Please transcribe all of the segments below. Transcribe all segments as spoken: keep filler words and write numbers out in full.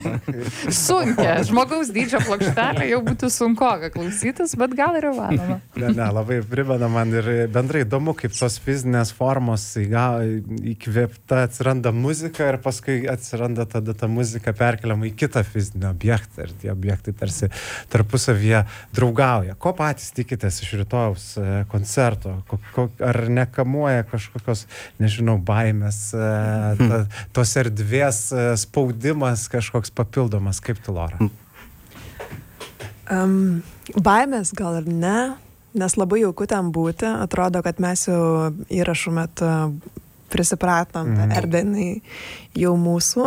Sunkia. Žmogaus dydžio plokštelė jau būtų sunkoka klausytis, bet gal ir įmanoma. Ne, ne, labai primena man ir bendrai įdomu, kaip tos fizinės formos įkvėpta atsiranda muzika ir paskui atsiranda tada ta muzika perkeliama į kitą fizinį objektą ir tie objektai tarsi tarpusavyje draugauja. Ko patys tikitės iš rytojaus koncerto? Ko, ko, ar nekamuoja kažkokios, nežinau, baimės, ta, tos erdvės spaudimas kažkoks papildomas, kaip tu, Lora? Um, baimės gal ir ne, nes labai jauku ten būti. Atrodo, kad mes jau įrašų metu prisipratom, mm. ta erdvė jau mūsų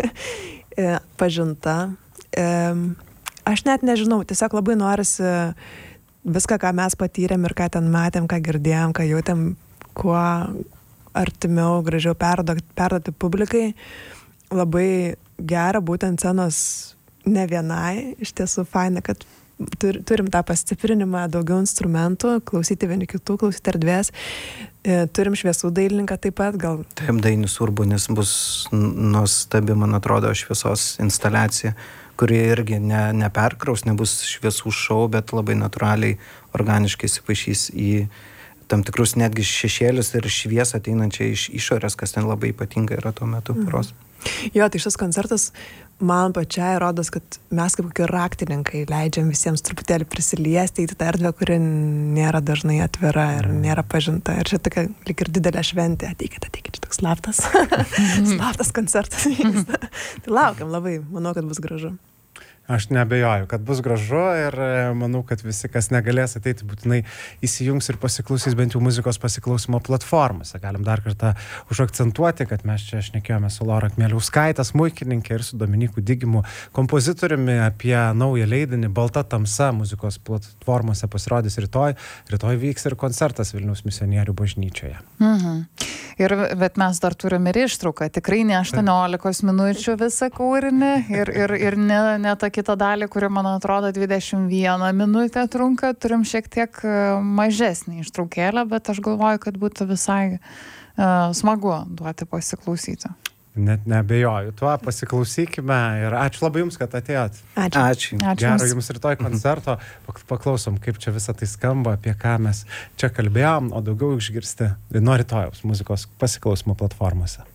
pažinta. Um, aš net nežinau, tiesiog labai norisi viską, ką mes patyrėm ir ką ten matėm, ką girdėjom, ką jautėm, kuo artimiau, gražiau perduoti, perduoti publikai. Labai gera būtent scenos ne vienai, iš tiesų faina, kad tur, turim tą pastiprinimą, daugiau instrumentų, klausyti vieni kitų, klausyti erdvės. E, turim šviesų dailininką taip pat, gal. Taip, Dainis Urbunis bus nuostabi, man atrodo, šviesos instaliacija, kuri irgi ne, neperkraus, nebus šviesų šou, bet labai natūraliai, organiškai įsipaišys į tam tikrus netgi šešėlius ir šviesą ateinančią iš išorės, kas ten labai ypatinga yra tuo metu poros. Mhm. Jo, tai šis koncertas man pačiai rodos, kad mes kaip kokie raktininkai leidžiam visiems truputėlį prisiliesti į tą erdvę, kuri nėra dažnai atvira ir nėra pažinta. Ir čia tokia lyg ir didelė šventė. Ateikit, ateikit, čia toks slaptas, slaptas koncertas. Tai laukiam labai, manau, kad bus gražu. Aš neabejoju, kad bus gražu ir manau, kad visi, kas negalės ateiti, būtinai įsijungs ir pasiklausys bent jau muzikos pasiklausimo platformose. Galim dar kartą užakcentuoti, kad mes čia šnekėjome su Lora Kmieliauskaite, smuikininkė, ir su Dominyku Digimu, kompozitoriumi, apie naują leidinį Balta tamsa. Muzikos platformose pasirodys rytoj. Rytoj vyks ir koncertas Vilniaus misionierių bažnyčioje. Mhm. Ir, bet mes dar turim ir ištrauką. Tikrai ne aštuoniolikos minučių visą kūrinį ir, ir, ir ne, ne tą kitą dalį, kuri, man atrodo, dvidešimt vieną minutę trunka. Turim šiek tiek mažesnį ištraukėlę, bet aš galvoju, kad būtų visai uh, smagu duoti pasiklausyti. Net neabejoju. Tuo pasiklausykime ir ačiū labai jums, kad atėjot. Ačiū. Ačiū. Ačiū Gero jums. jums rytoj koncerto. Paklausom, kaip čia visą tai skamba, apie ką mes čia kalbėjom, o daugiau išgirsti nuo rytojaus muzikos pasiklausimo platformose.